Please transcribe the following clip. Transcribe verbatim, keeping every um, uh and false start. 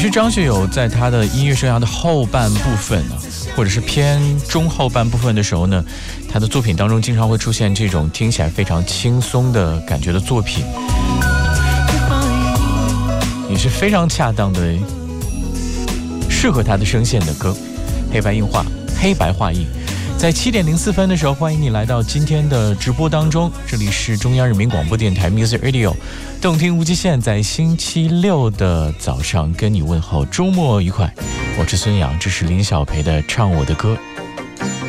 是张学友在他的音乐生涯的后半部分呢，或者是偏中后半部分的时候呢，他的作品当中经常会出现这种听起来非常轻松的感觉的作品，也是非常恰当的适合他的声线的歌。黑白印画，黑白画印。在七点零四分的时候，欢迎你来到今天的直播当中，这里是中央人民广播电台 Music Radio， 动听无极限，在星期六的早上跟你问候周末愉快。我是孙杨，这是林小培的唱我的歌。